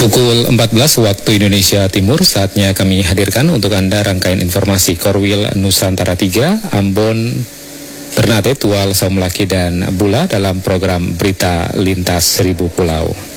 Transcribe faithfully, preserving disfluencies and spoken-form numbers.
Pukul empat belas waktu Indonesia Timur, saatnya kami hadirkan untuk Anda rangkaian informasi Korwil Nusantara tiga, Ambon, Ternate, Tual, Saumlaki, dan Bula dalam program Berita Lintas Seribu Pulau.